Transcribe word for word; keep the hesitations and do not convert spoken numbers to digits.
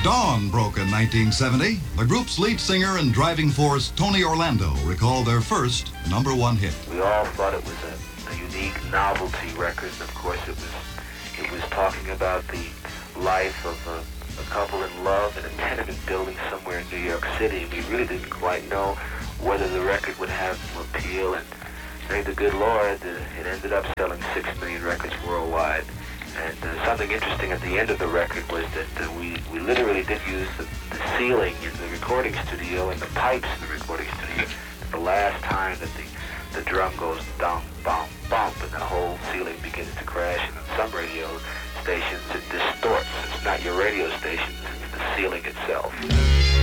Dawn broke in nineteen seventy. The group's lead singer and driving force, Tony Orlando, recalled their first number one hit. We all thought it was a, a unique novelty record. Of course, it was it was talking about the life of a, a couple in love in a tenement building somewhere in New York City. We really didn't quite know whether the record would have some appeal, and thank the good Lord, uh, it ended up selling six million records worldwide. And uh, something interesting at the end of the record was that uh, we, we literally did use the, the ceiling in the recording studio and the pipes in the recording studio. The last time that the, the drum goes bump, bump, bump, and the whole ceiling begins to crash. And on some radio stations, it distorts. It's not your radio station, it's the ceiling itself.